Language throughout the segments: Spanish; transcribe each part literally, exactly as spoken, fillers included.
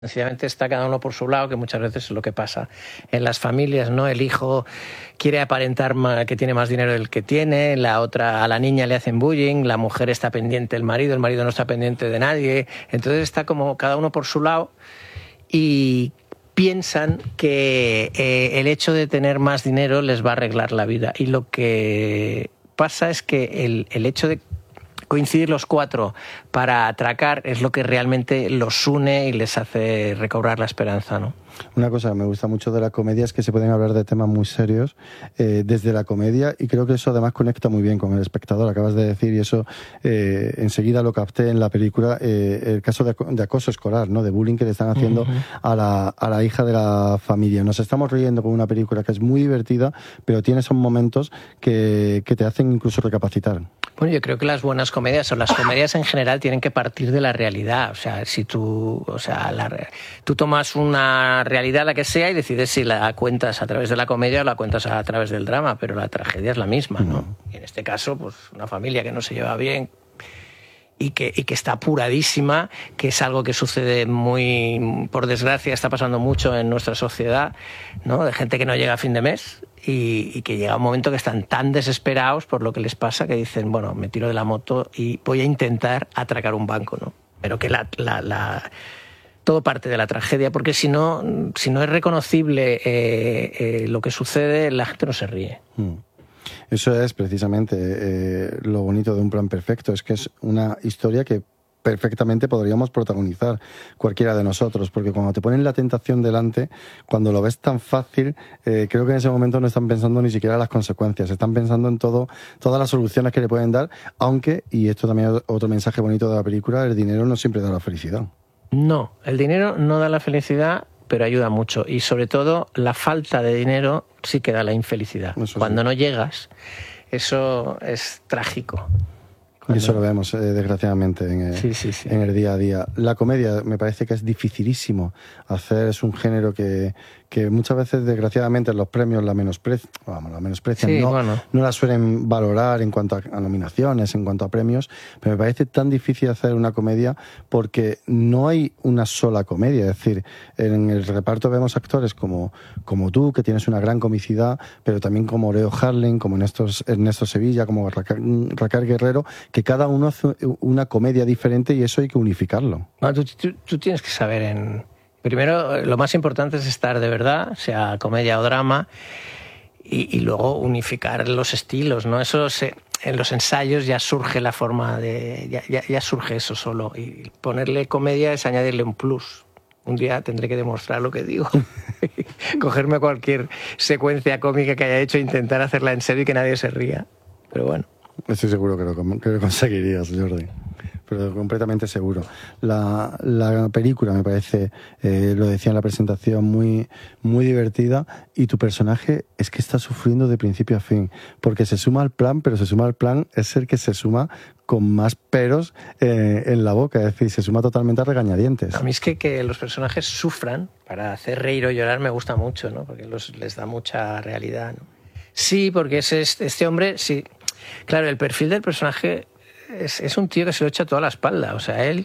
Sencillamente está cada uno por su lado, que muchas veces es lo que pasa en las familias, ¿no? El hijo quiere aparentar que tiene más dinero del que tiene, la otra, a la niña le hacen bullying, la mujer está pendiente del marido, el marido no está pendiente de nadie, entonces está como cada uno por su lado y piensan que eh, el hecho de tener más dinero les va a arreglar la vida. Y lo que pasa es que el, el hecho de coincidir los cuatro para atracar es lo que realmente los une y les hace recobrar la esperanza, ¿no? Una cosa que me gusta mucho de la comedia es que se pueden hablar de temas muy serios eh, desde la comedia, y creo que eso además conecta muy bien con el espectador, acabas de decir, y eso eh, enseguida lo capté en la película, eh, el caso de, de acoso escolar, ¿no? De bullying que le están haciendo uh-huh. a, la, a la hija de la familia. Nos estamos riendo con una película que es muy divertida, pero tiene esos momentos que, que te hacen incluso recapacitar. Bueno, yo creo que las buenas comedias o las comedias en general tienen que partir de la realidad. O sea, si tú, o sea, la, tú tomas una realidad, la que sea, y decides si la cuentas a través de la comedia o la cuentas a través del drama, pero la tragedia es la misma, ¿no? Uh-huh. Y en este caso, pues una familia que no se lleva bien y que, y que está apuradísima, que es algo que sucede muy, por desgracia, está pasando mucho en nuestra sociedad, ¿no? De gente que no llega a fin de mes. Y, y que llega un momento que están tan desesperados por lo que les pasa que dicen, bueno, me tiro de la moto y voy a intentar atracar un banco, ¿no? Pero que la, la, la, todo parte de la tragedia, porque si no, si no es reconocible eh, eh, lo que sucede, la gente no se ríe. Mm. Eso es precisamente eh, lo bonito de Un Plan Perfecto, es que es una historia que perfectamente podríamos protagonizar cualquiera de nosotros, porque cuando te ponen la tentación delante, cuando lo ves tan fácil, eh, creo que en ese momento no están pensando ni siquiera las consecuencias, están pensando en todo, todas las soluciones que le pueden dar, aunque, y esto también es otro mensaje bonito de la película, el dinero no siempre da la felicidad. No, el dinero no da la felicidad, pero ayuda mucho, y sobre todo la falta de dinero sí que da la infelicidad. Eso cuando sí. No llegas, eso es trágico. Y eso lo vemos, eh, desgraciadamente, en el, sí, sí, sí. en el día a día. La comedia me parece que es dificilísimo hacer, es un género que, que muchas veces, desgraciadamente, los premios la menosprecian, vamos, la menosprecian, sí, no, bueno. no la suelen valorar en cuanto a, a nominaciones, en cuanto a premios, pero me parece tan difícil hacer una comedia porque no hay una sola comedia. Es decir, en el reparto vemos actores como, como tú, que tienes una gran comicidad, pero también como Leo Harlem, como Ernesto, Ernesto Sevilla, como Raquel, Raquel Guerrero, que cada uno hace una comedia diferente y eso hay que unificarlo. No, tú, tú, tú tienes que saber en... Primero, lo más importante es estar de verdad, sea comedia o drama, y, y luego unificar los estilos, ¿no? Eso se, en los ensayos ya surge la forma de... Ya, ya, ya surge eso solo. Y ponerle comedia es añadirle un plus. Un día tendré que demostrar lo que digo. Cogerme cualquier secuencia cómica que haya hecho e intentar hacerla en serio y que nadie se ría. Pero bueno. Estoy seguro que lo, que lo conseguirías, Jordi. Pero completamente seguro. La, la película me parece, eh, lo decía en la presentación, muy, muy divertida, y tu personaje es que está sufriendo de principio a fin, porque se suma al plan, pero se suma al plan, es el que se suma con más peros eh, en la boca, es decir, se suma totalmente a regañadientes. A mí es que, que los personajes sufran para hacer reír o llorar me gusta mucho, ¿no? Porque los, les da mucha realidad, ¿no? Sí, porque es este, este hombre, sí. Claro, el perfil del personaje es, es un tío que se lo echa toda la espalda. O sea, él,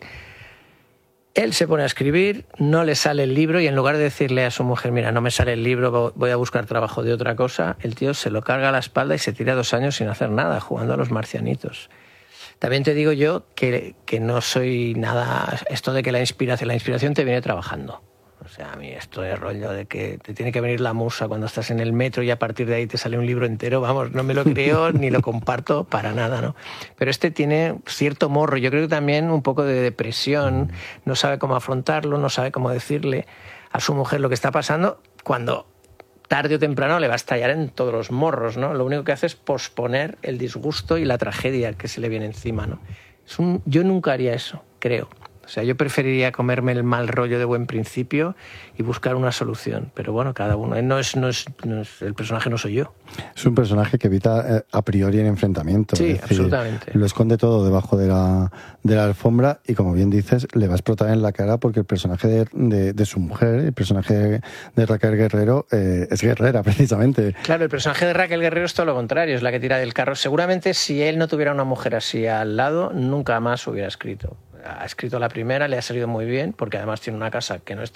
él se pone a escribir, no le sale el libro, y en lugar de decirle a su mujer, mira, no me sale el libro, voy a buscar trabajo de otra cosa, el tío se lo carga a la espalda y se tira dos años sin hacer nada, jugando a los marcianitos. También te digo yo que, que no soy nada... Esto de que la inspiración, la inspiración te viene trabajando. O sea, a mí esto es rollo de que te tiene que venir la musa cuando estás en el metro y a partir de ahí te sale un libro entero, vamos, no me lo creo ni lo comparto para nada, ¿no? Pero este tiene cierto morro, yo creo que también un poco de depresión, no sabe cómo afrontarlo, no sabe cómo decirle a su mujer lo que está pasando, cuando tarde o temprano le va a estallar en todos los morros, ¿no? Lo único que hace es posponer el disgusto y la tragedia que se le viene encima, ¿no? Es un, yo nunca haría eso, creo. O sea, yo preferiría comerme el mal rollo de buen principio y buscar una solución. Pero bueno, cada uno. No es, no es, no es, el personaje no soy yo. Es un personaje que evita eh, a priori el enfrentamiento. Sí, es decir, absolutamente. Lo esconde todo debajo de la, de la alfombra y, como bien dices, le va a explotar en la cara porque el personaje de, de, de su mujer, el personaje de, de Raquel Guerrero, eh, es guerrera, precisamente. Claro, el personaje de Raquel Guerrero es todo lo contrario, es la que tira del carro. Seguramente si él no tuviera una mujer así al lado, nunca más hubiera escrito. ha escrito la primera, le ha salido muy bien, porque además tiene una casa que no es